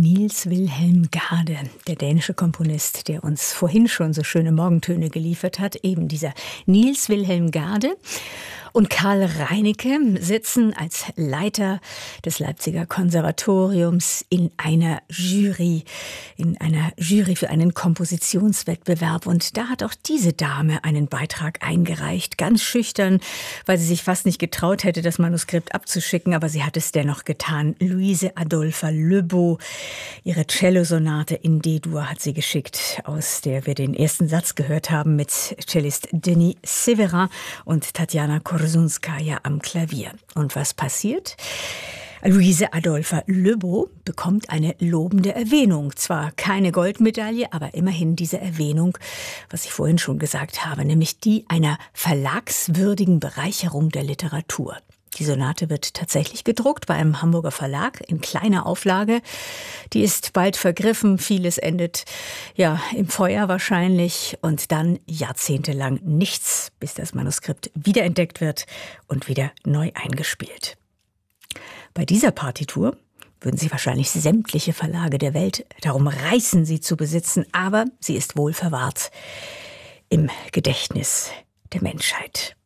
Niels Wilhelm Gade, der dänische Komponist, der uns vorhin schon so schöne Morgentöne geliefert hat, eben dieser Niels Wilhelm Gade. Und Karl Reinecke sitzen als Leiter des Leipziger Konservatoriums in einer Jury für einen Kompositionswettbewerb. Und da hat auch diese Dame einen Beitrag eingereicht, ganz schüchtern, weil sie sich fast nicht getraut hätte, das Manuskript abzuschicken, aber sie hat es dennoch getan. Louise Adolpha Lebeau, ihre Cellosonate in D-Dur hat sie geschickt, aus der wir den ersten Satz gehört haben mit Cellist Denis Severin und Tatjana Korsunskaja am Klavier. Und was passiert? Louise Adolpha Lebeau bekommt eine lobende Erwähnung. Zwar keine Goldmedaille, aber immerhin diese Erwähnung, was ich vorhin schon gesagt habe, nämlich die einer verlagswürdigen Bereicherung der Literatur. Die Sonate wird tatsächlich gedruckt bei einem Hamburger Verlag in kleiner Auflage. Die ist bald vergriffen, vieles endet im Feuer wahrscheinlich und dann jahrzehntelang nichts, bis das Manuskript wiederentdeckt wird und wieder neu eingespielt. Bei dieser Partitur würden sich wahrscheinlich sämtliche Verlage der Welt darum reißen, sie zu besitzen, aber sie ist wohl verwahrt im Gedächtnis der Menschheit.